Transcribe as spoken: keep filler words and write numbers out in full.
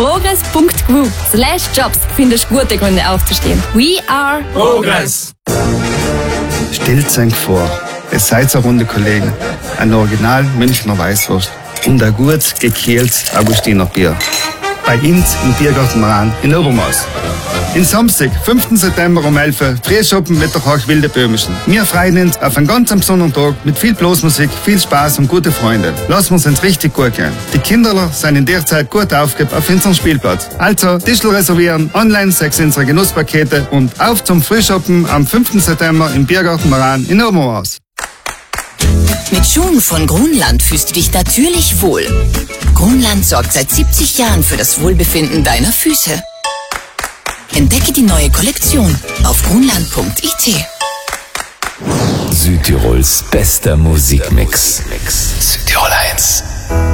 progress.group slash jobs findest du gute Gründe aufzustehen. We are Progress. Stellt euch vor, ihr seid eine Runde Kollegen, ein Original Münchner Weißwurst und ein gut gekehltes Augustiner Bier. Bei uns im Biergarten Maran in Obermaß. In Samstag, fünften September um elf Uhr, Frühschoppen mit der Hochwilde Böhmischen. Wir freuen uns auf einen ganz besonderen Tag mit viel Blasmusik, viel Spaß und gute Freunde. Lassen wir es uns richtig gut gehen. Die Kinderler sind in der Zeit gut aufgegeben auf unserem Spielplatz. Also Tischl reservieren, online sechs unsere Genusspakete und auf zum Frühschoppen am fünften September im Biergarten Maran in Obermaß. Mit Schuhen von Grunland fühlst du dich natürlich wohl. Grunland sorgt seit siebzig Jahren für das Wohlbefinden deiner Füße. Entdecke die neue Kollektion auf grunland punkt I T. Südtirols bester Musikmix. Südtirol eins.